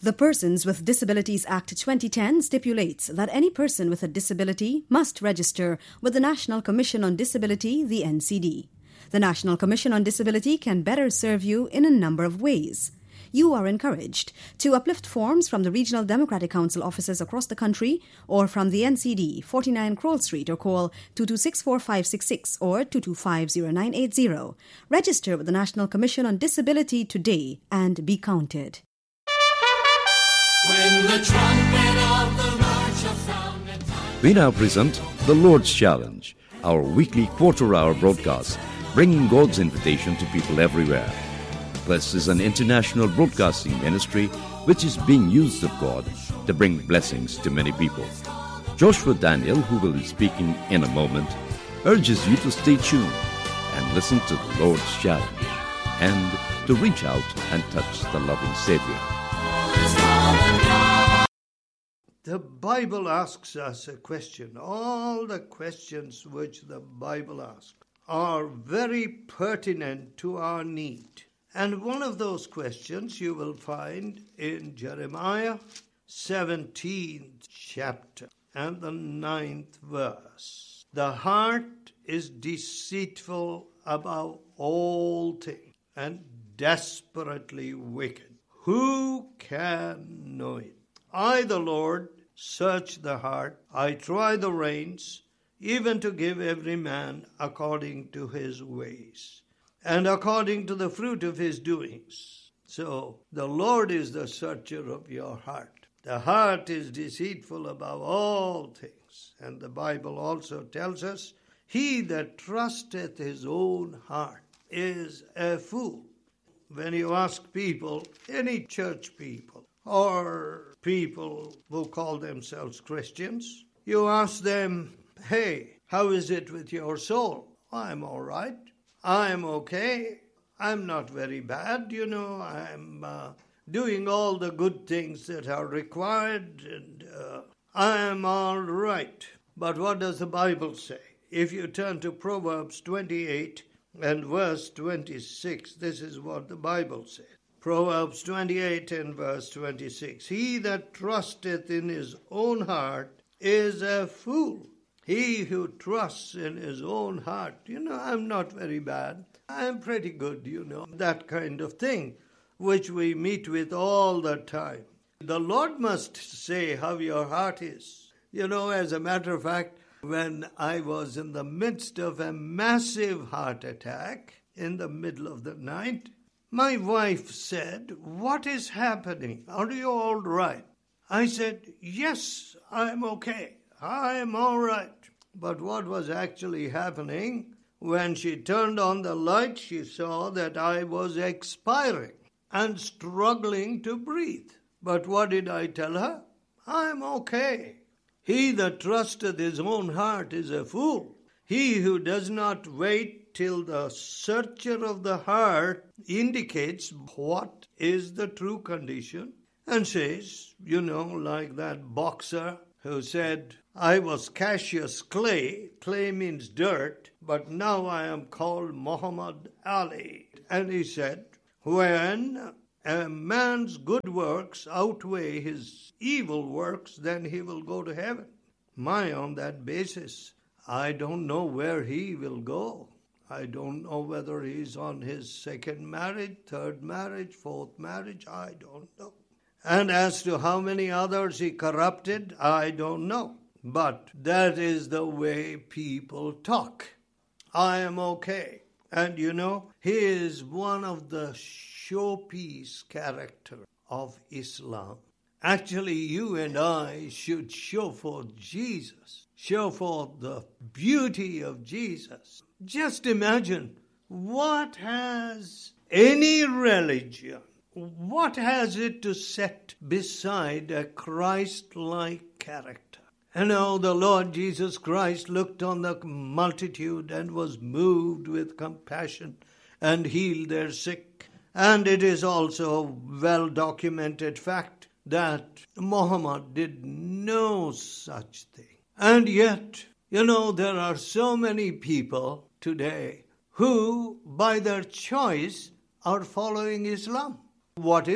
The Persons with Disabilities Act 2010 stipulates that any person with a disability must register with the National Commission on Disability, the NCD. The National Commission on Disability can better serve you in a number of ways. You are encouraged to uplift forms from the Regional Democratic Council offices across the country or from the NCD, 49 Kroll Street, or call 226-4566 or 225-0980. Register with the National Commission on Disability today and be counted. When the trumpet of the Lord shall sound at time. We now present The Lord's Challenge, our weekly quarter-hour broadcast, bringing God's invitation to people everywhere. This is an international broadcasting ministry which is being used of God to bring blessings to many people. Joshua Daniel, who will be speaking in a moment, urges you to stay tuned and listen to The Lord's Challenge and to reach out and touch the loving Savior. The Bible asks us a question. All the questions which the Bible asks are very pertinent to our need. And one of those questions you will find in Jeremiah 17th chapter and the 9th verse. The heart is deceitful above all things and desperately wicked. Who can know it? I, the Lord, search the heart. I try the reins, even to give every man according to his ways, and according to the fruit of his doings. So, the Lord is the searcher of your heart. The heart is deceitful above all things. And the Bible also tells us, he that trusteth his own heart is a fool. When you ask people, any church people, or people who call themselves Christians, you ask them, hey, how is it with your soul? I'm all right. I'm okay. I'm not very bad, I'm doing all the good things that are required, and I'm all right. But what does the Bible say? If you turn to Proverbs 28 and verse 26, this is what the Bible says. Proverbs 28 and verse 26. He that trusteth in his own heart is a fool. He who trusts in his own heart, I'm not very bad. I'm pretty good, that kind of thing, which we meet with all the time. The Lord must say how your heart is. As a matter of fact, when I was in the midst of a massive heart attack in the middle of the night, my wife said, what is happening? Are you all right? I said, yes, I'm okay. I'm all right. But what was actually happening, when she turned on the light, she saw that I was expiring and struggling to breathe. But what did I tell her? I'm okay. He that trusteth his own heart is a fool. He who does not wait till the searcher of the heart indicates what is the true condition and says, like that boxer who said, I was Cassius Clay. Clay means dirt, but now I am called Muhammad Ali. And he said, when a man's good works outweigh his evil works, then he will go to heaven. On that basis, I don't know where he will go. I don't know whether he's on his second marriage, third marriage, fourth marriage. I don't know. And as to how many others he corrupted, I don't know. But that is the way people talk. I am okay. And he is one of the showpiece character of Islam. Actually, you and I should show forth Jesus, show forth the beauty of Jesus. Just imagine, what has any religion, what has it to set beside a Christ-like character? The Lord Jesus Christ looked on the multitude and was moved with compassion and healed their sick. And it is also a well-documented fact that Muhammad did no such thing. And yet, there are so many people today who, by their choice, are following Islam. What is it?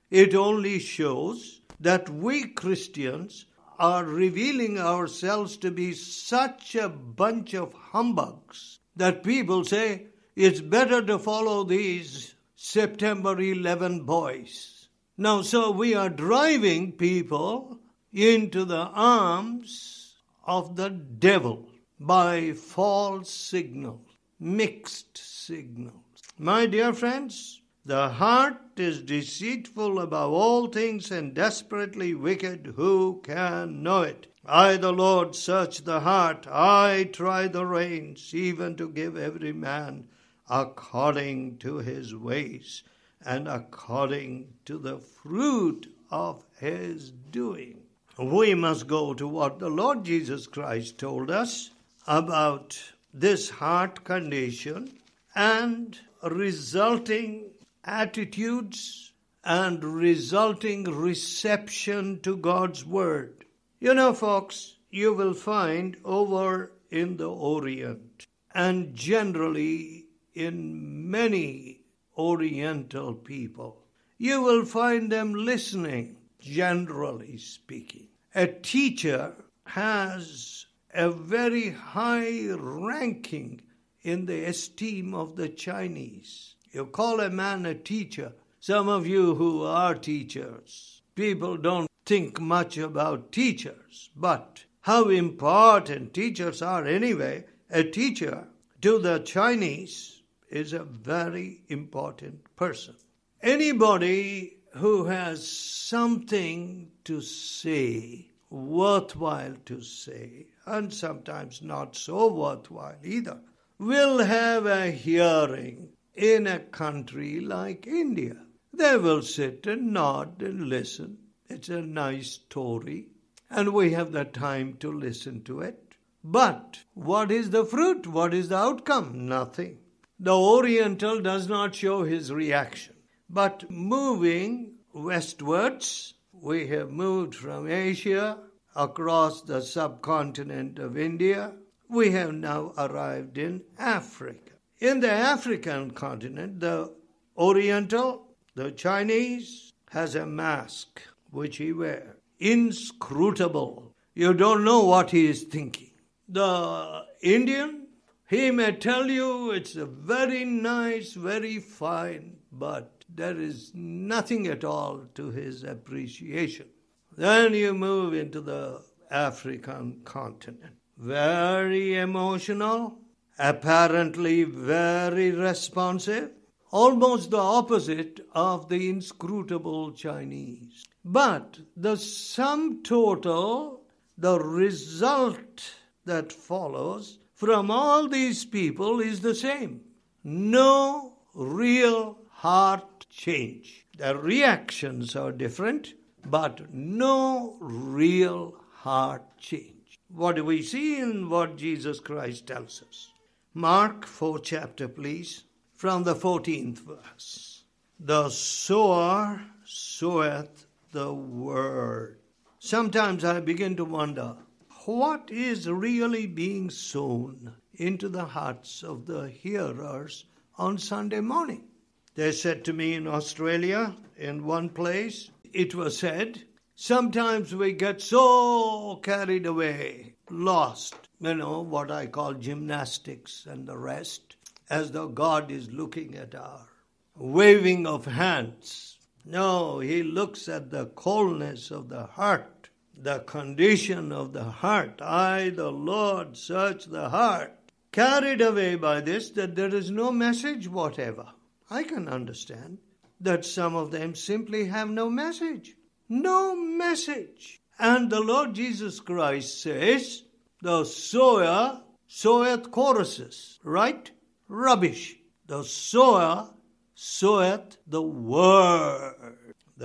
It only shows that we Christians are revealing ourselves to be such a bunch of humbugs that people say it's better to follow these September 11 boys. Now, so we are driving people into the arms of the devil by false signals, mixed signals. My dear friends, the heart is deceitful above all things and desperately wicked. Who can know it? I, the Lord, search the heart. I try the reins, even to give every man according to his ways and according to the fruit of his doing. We must go to what the Lord Jesus Christ told us about this heart condition and resulting attitudes and resulting reception to God's word. You know, folks, you will find over in the Orient and generally in many Oriental people, you will find them listening, generally speaking. A teacher has a very high ranking in the esteem of the Chinese. You call a man a teacher. Some of you who are teachers, people don't think much about teachers, but how important teachers are anyway. A teacher to the Chinese is a very important person. Anybody who has something to say, worthwhile to say, and sometimes not so worthwhile either, will have a hearing in a country like India. They will sit and nod and listen. It's a nice story, and we have the time to listen to it. But what is the fruit? What is the outcome? Nothing. The Oriental does not show his reaction. But moving westwards, we have moved from Asia across the subcontinent of India. We have now arrived in Africa. In the African continent, the Oriental, the Chinese, has a mask which he wears. Inscrutable. You don't know what he is thinking. The Indian, he may tell you it's a very nice, very fine, but there is nothing at all to his appreciation. Then you move into the African continent. Very emotional, apparently very responsive, almost the opposite of the inscrutable Chinese. But the sum total, the result that follows from all these people is the same. No real heart change. The reactions are different, but no real heart change. What do we see in what Jesus Christ tells us? Mark 4 chapter, please, from the 14th verse. The sower soweth the word. Sometimes I begin to wonder, what is really being sown into the hearts of the hearers on Sunday morning? They said to me in Australia, in one place, it was said, sometimes we get so carried away, lost, what I call gymnastics and the rest, as though God is looking at our waving of hands. No, he looks at the coldness of the heart, the condition of the heart. I, the Lord, search the heart. Carried away by this, that there is no message whatever. I can understand that some of them simply have no message. No message. And the Lord Jesus Christ says, the sower soweth choruses, right? Rubbish. The sower soweth the word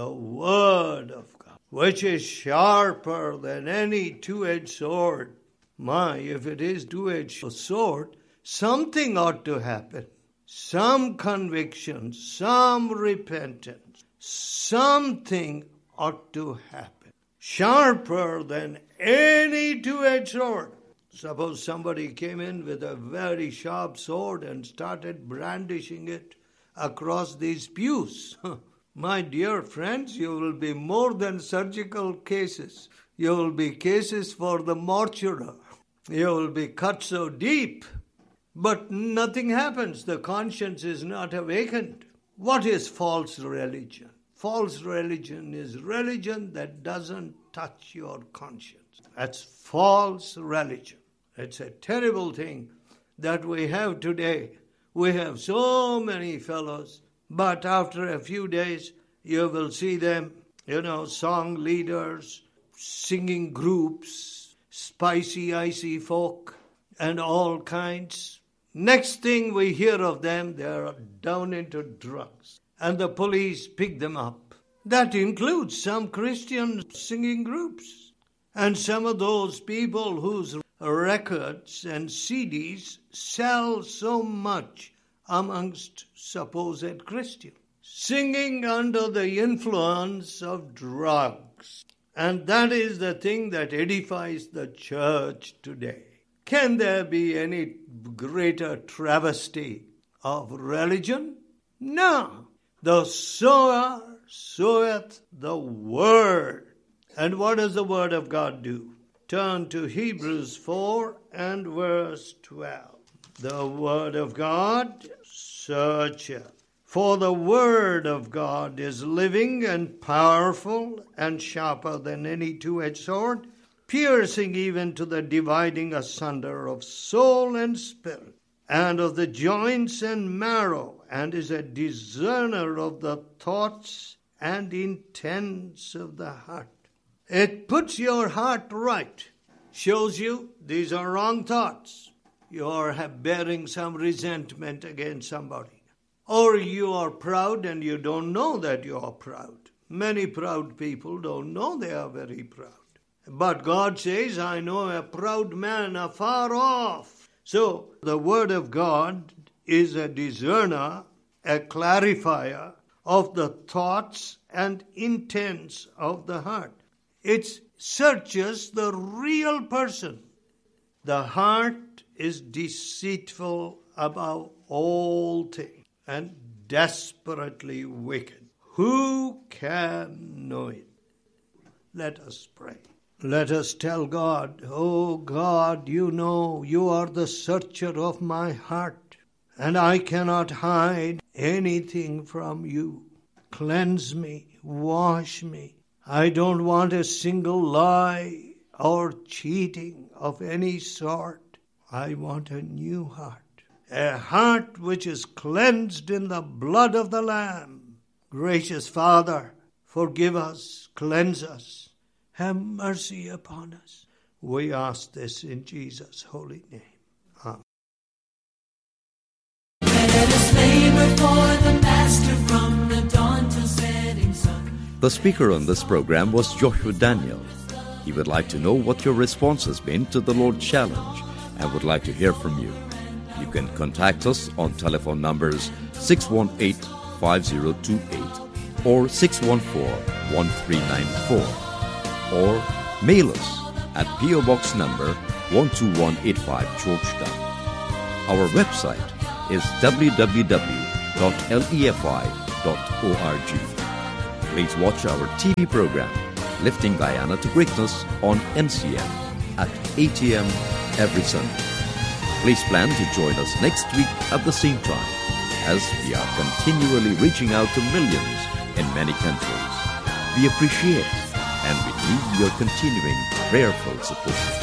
of God, which is sharper than any two-edged sword. My, if it is two-edged sword, something ought to happen. Some conviction, some repentance, something ought to happen. Sharper than any two-edged sword. Suppose somebody came in with a very sharp sword and started brandishing it across these pews. My dear friends, you will be more than surgical cases. You will be cases for the mortuary. You will be cut so deep, but nothing happens. The conscience is not awakened. What is false religion? False religion is religion that doesn't touch your conscience. That's false religion. It's a terrible thing that we have today. We have so many fellows, but after a few days, you will see them, song leaders, singing groups, spicy, icy folk, and all kinds. Next thing we hear of them, they are down into drugs, and the police pick them up. That includes some Christian singing groups, and some of those people whose records and CDs sell so much amongst supposed Christians, singing under the influence of drugs. And that is the thing that edifies the church today. Can there be any greater travesty of religion? No. The sower soweth the word. And what does the word of God do? Turn to Hebrews 4 and verse 12. The word of God searcheth. For the word of God is living and powerful and sharper than any two-edged sword, piercing even to the dividing asunder of soul and spirit, and of the joints and marrow, and is a discerner of the thoughts and intents of the heart. It puts your heart right, shows you these are wrong thoughts. You are bearing some resentment against somebody. Or you are proud and you don't know that you are proud. Many proud people don't know they are very proud. But God says, I know a proud man afar off. So the word of God is a discerner, a clarifier of the thoughts and intents of the heart. It searches the real person. The heart is deceitful above all things and desperately wicked. Who can know it? Let us pray. Let us tell God, oh God, you know you are the searcher of my heart, and I cannot hide anything from you. Cleanse me, wash me. I don't want a single lie or cheating of any sort. I want a new heart. A heart which is cleansed in the blood of the Lamb. Gracious Father, forgive us, cleanse us, have mercy upon us. We ask this in Jesus' holy name. Amen. Let us labor for the Master from the dawn till setting sun. The speaker on this program was Joshua Daniel. He would like to know what your response has been to the Lord's Challenge and would like to hear from you. You can contact us on telephone numbers 618-5028 or 614-1394, or mail us at P.O. Box number 12185 Georgetown. Our website is www.lefi.org. Please watch our TV program, Lifting Guyana to Greatness, on NCM at 8 a.m. every Sunday. Please plan to join us next week at the same time, as we are continually reaching out to millions in many countries. We appreciate and we need your continuing prayerful support.